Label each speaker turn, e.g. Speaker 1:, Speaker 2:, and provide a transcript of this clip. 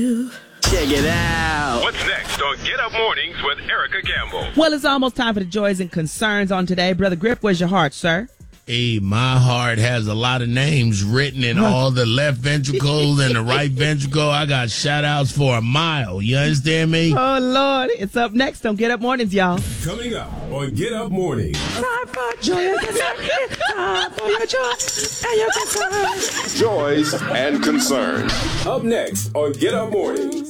Speaker 1: Check it out.
Speaker 2: What's next on Get Up Mornings with Erica Campbell?
Speaker 3: Well, it's almost time for the joys and concerns on today. Brother Grip, where's your heart, sir?
Speaker 4: Hey, my heart has a lot of names written in all the left ventricles and the right ventricle. I got shout-outs for a mile. You understand me?
Speaker 3: Oh, Lord. It's up next on Get Up Mornings, y'all.
Speaker 2: Coming up on Get Up Mornings.
Speaker 3: Time for joy and concern. Time for your joy and your concern.
Speaker 2: Joys and concerns. Up next on Get Up Mornings.